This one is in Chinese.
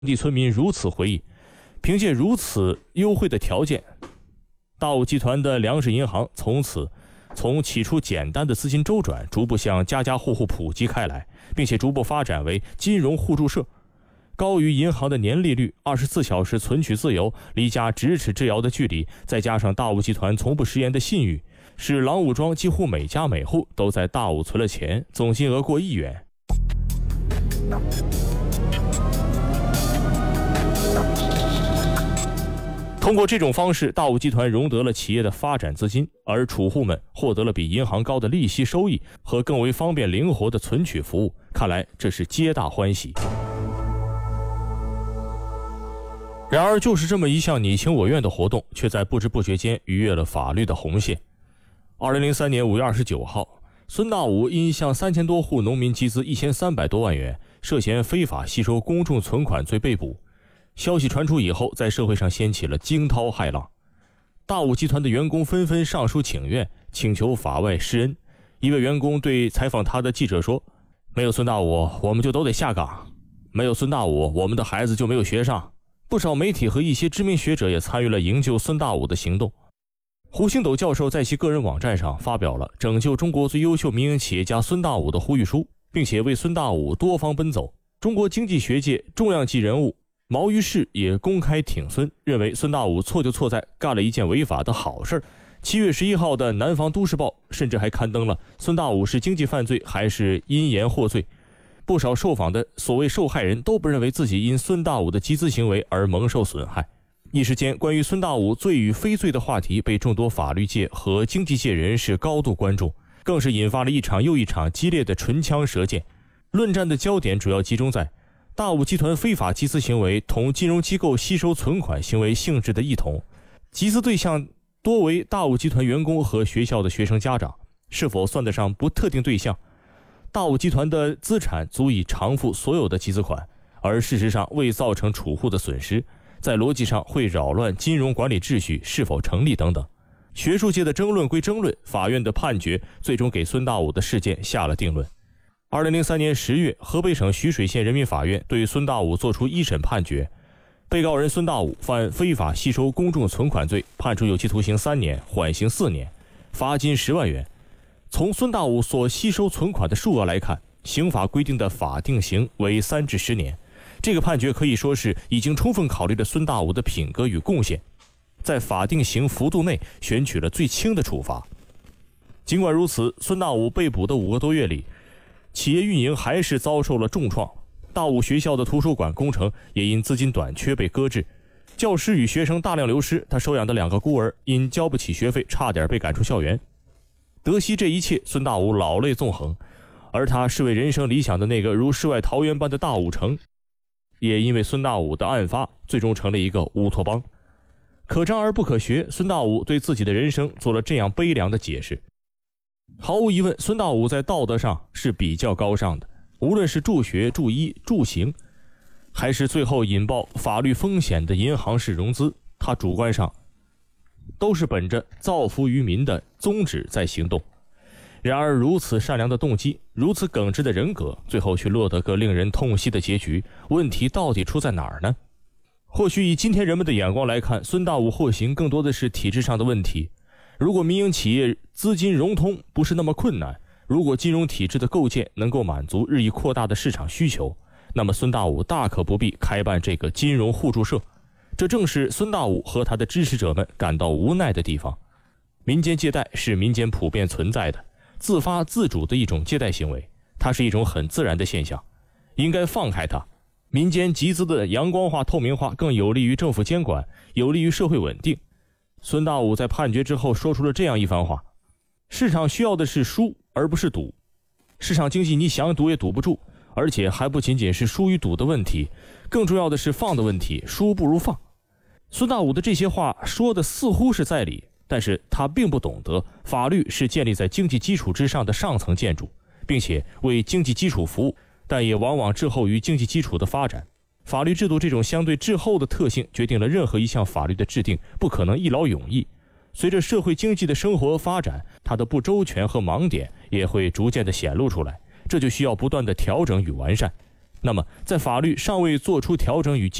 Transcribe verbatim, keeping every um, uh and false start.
地村民如此回忆，凭借如此优惠的条件，大武集团的粮食银行从此从起初简单的资金周转，逐步向家家户户普及开来，并且逐步发展为金融互助社。高于银行的年利率、二十四小时存取自由、离家咫尺之遥的距离，再加上大武集团从不食言的信誉，使郎武庄几乎每家每户都在大武存了钱，总金额过亿元。通过这种方式，大武集团融得了企业的发展资金，而储户们获得了比银行高的利息收益和更为方便灵活的存取服务，看来这是皆大欢喜。然而，就是这么一项你情我愿的活动，却在不知不觉间逾越了法律的红线。二零零三年五月二十九号，孙大武因向三千多户农民集资一千三百多万元，涉嫌非法吸收公众存款罪被捕。消息传出以后，在社会上掀起了惊涛骇浪。大武集团的员工纷纷上书请愿，请求法外施恩。一位员工对采访他的记者说：“没有孙大武，我们就都得下岗；没有孙大武，我们的孩子就没有学上。”不少媒体和一些知名学者也参与了营救孙大武的行动。胡星斗教授在其个人网站上发表了拯救中国最优秀民营企业家孙大武的呼吁书，并且为孙大武多方奔走。中国经济学界重量级人物毛于轼也公开挺孙，认为孙大武错就错在干了一件违法的好事。七月十一号的南方都市报甚至还刊登了孙大武是经济犯罪还是因言获罪。不少受访的所谓受害人都不认为自己因孙大武的集资行为而蒙受损害。一时间，关于孙大武罪与非罪的话题被众多法律界和经济界人士高度关注，更是引发了一场又一场激烈的唇枪舌剑。论战的焦点主要集中在大武集团非法集资行为同金融机构吸收存款行为性质的异同，集资对象多为大武集团员工和学校的学生家长，是否算得上不特定对象？大武集团的资产足以偿付所有的集资款，而事实上未造成储户的损失，在逻辑上会扰乱金融管理秩序是否成立等等。学术界的争论归争论，法院的判决最终给孙大武的事件下了定论。二零零三年十月，河北省徐水县人民法院对孙大武作出一审判决，被告人孙大武犯非法吸收公众存款罪，判处有期徒刑三年，缓刑四年，罚金十万元。从孙大武所吸收存款的数额来看，刑法规定的法定刑为三至十年。这个判决可以说是已经充分考虑了孙大武的品格与贡献，在法定刑幅度内选取了最轻的处罚。尽管如此，孙大武被捕的五个多月里，企业运营还是遭受了重创。大武学校的图书馆工程也因资金短缺被搁置，教师与学生大量流失，他收养的两个孤儿因交不起学费，差点被赶出校园。得悉这一切，孙大武老泪纵横，而他视为人生理想的那个如世外桃源般的大武城，也因为孙大武的案发，最终成了一个乌托邦。可张而不可学，孙大武对自己的人生做了这样悲凉的解释。毫无疑问，孙大武在道德上是比较高尚的，无论是助学、助医、助刑，还是最后引爆法律风险的银行式融资，他主观上都是本着造福于民的宗旨在行动。然而如此善良的动机，如此耿直的人格，最后却落得个令人痛惜的结局。问题到底出在哪儿呢？或许以今天人们的眼光来看，孙大武获刑更多的是体制上的问题。如果民营企业资金融通不是那么困难，如果金融体制的构建能够满足日益扩大的市场需求，那么孙大武大可不必开办这个金融互助社。这正是孙大武和他的支持者们感到无奈的地方。民间借贷是民间普遍存在的自发自主的一种借贷行为，它是一种很自然的现象，应该放开它。民间集资的阳光化透明化更有利于政府监管，有利于社会稳定。孙大武在判决之后说出了这样一番话：市场需要的是输而不是赌，市场经济你想赌也赌不住，而且还不仅仅是输与赌的问题，更重要的是放的问题，输不如放。孙大武的这些话说的似乎是在理，但是他并不懂得法律是建立在经济基础之上的上层建筑，并且为经济基础服务，但也往往滞后于经济基础的发展。法律制度这种相对滞后的特性决定了任何一项法律的制定不可能一劳永逸，随着社会经济的生活发展，它的不周全和盲点也会逐渐的显露出来，这就需要不断的调整与完善。 那么，在法律尚未做出调整与